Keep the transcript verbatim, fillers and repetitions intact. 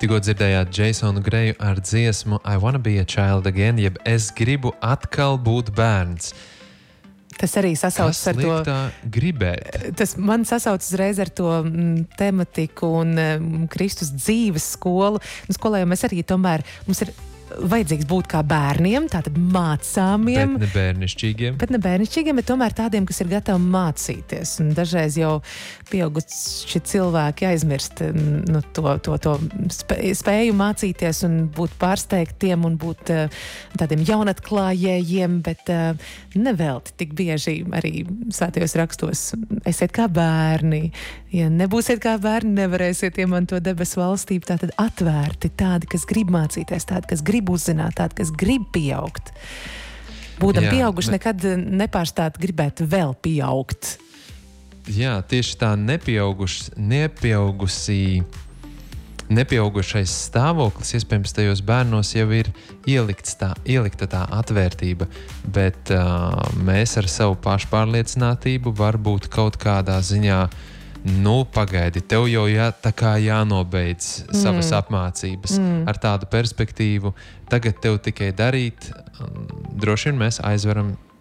Tikko dzirdējāt Jasonu Greju ar dziesmu I wanna be a child again, jeb es gribu atkal būt bērns. Tas arī sasaucas ar to. Kas liek tā gribēt? Tas man sasaucas uzreiz ar to mm, tematiku un mm, Kristus dzīves skolu. Un skolā jau mēs arī tomēr, mums ir vajadzīgs būt kā bērniem, tātad mācāmiem. Bet ne bērnišķīgiem. Bet ne bērnišķīgiem, bet tomēr tādiem, kas ir gatavi mācīties. Un dažreiz jau pieauguši cilvēki aizmirst nu, to, to, to spēju mācīties un būt pārsteigtiem un būt uh, tādiem jaunatklājējiem, bet uh, nevelti tik bieži arī svētajos rakstos esiet kā bērni. Ja nebūsiet kā bērni, nevarēsiet iemantot debesu valstību. Tātad atvērti, tādi, kas grib mācīties, tādi, kas grib uzzināt, tādi, kas grib pieaugt. Būdam Jā, pieauguši, ne... nekad nepārstāt gribēt vēl pieaugt. Jā, tieši tā nepieauguši, nepieaugusī, nepieaugušais stāvoklis, iespējams, tajos bērnos jau ir ielikts tā, ielikta tā atvērtība, bet uh, mēs ar savu pašpārliecinātību varbūt kaut kādā ziņā nu, pagaidi, tev jau jā, tā kā jānobeidz mm. savas apmācības mm. ar tādu perspektīvu. Tagad tev tikai darīt, droši vien mēs aizveram